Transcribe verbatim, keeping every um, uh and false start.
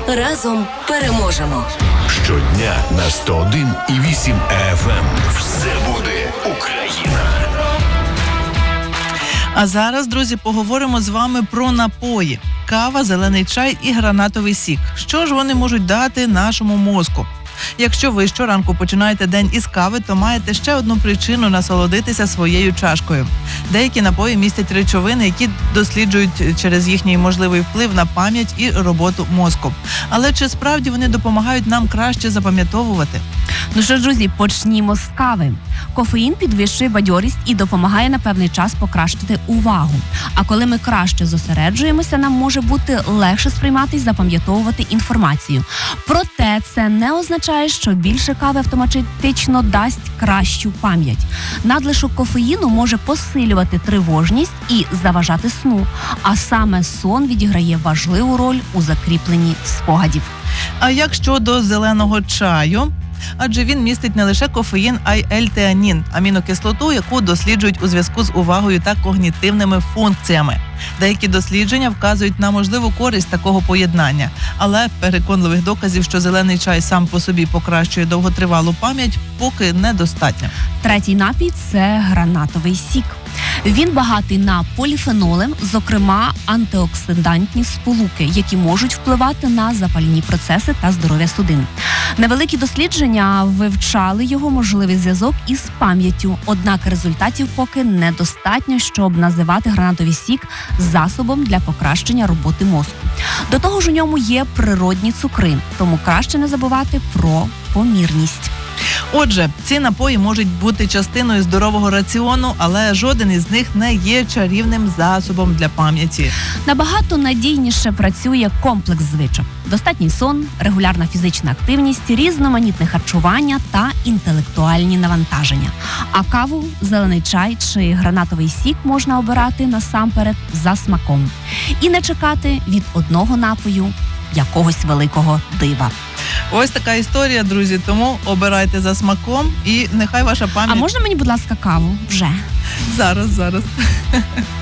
Разом переможемо. Щодня на сто один і вісім еф ем. Все буде Україна. А зараз, друзі, поговоримо з вами про напої. Кава, зелений чай і гранатовий сік. Що ж вони можуть дати нашому мозку? Якщо ви щоранку починаєте день із кави, то маєте ще одну причину насолодитися своєю чашкою. Деякі напої містять речовини, які досліджують через їхній можливий вплив на пам'ять і роботу мозку. Але чи справді вони допомагають нам краще запам'ятовувати? Ну що ж, друзі, почнімо з кави. Кофеїн підвищує бадьорість і допомагає на певний час покращити увагу. А коли ми краще зосереджуємося, нам може бути легше сприймати і запам'ятовувати інформацію. Проте це не означає, що більше кави автоматично дасть кращу пам'ять. Надлишок кофеїну може посилювати тривожність і заважати сну, а саме сон відіграє важливу роль у закріпленні спогадів. А як щодо зеленого чаю? Адже він містить не лише кофеїн, а й L-теанін – амінокислоту, яку досліджують у зв'язку з увагою та когнітивними функціями. Деякі дослідження вказують на можливу користь такого поєднання, але переконливих доказів, що зелений чай сам по собі покращує довготривалу пам'ять, поки недостатньо. Третій напій – це гранатовий сік. Він багатий на поліфеноли, зокрема антиоксидантні сполуки, які можуть впливати на запальні процеси та здоров'я судин. Невеликі дослідження вивчали його можливий зв'язок із пам'яттю, однак результатів поки недостатньо, щоб називати гранатовий сік засобом для покращення роботи мозку. До того ж у ньому є природні цукри, тому краще не забувати про помірність. Отже, ці напої можуть бути частиною здорового раціону, але жоден із них не є чарівним засобом для пам'яті. Набагато надійніше працює комплекс звичок. Достатній сон, регулярна фізична активність, різноманітне харчування та інтелектуальні навантаження. А каву, зелений чай чи гранатовий сік можна обирати насамперед за смаком. І не чекати від одного напою якогось великого дива. Ось така історія, друзі, тому обирайте за смаком і нехай ваша пам'ять... А можна мені, будь ласка, каву? Вже. Зараз, зараз.